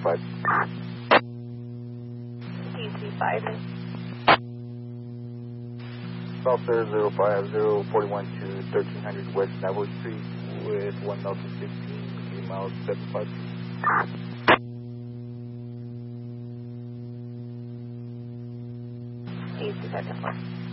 5. DC5. Southwest 050 41 to 1300 West Navajo Street with 1 Delta 16, 8 miles 75. DC5.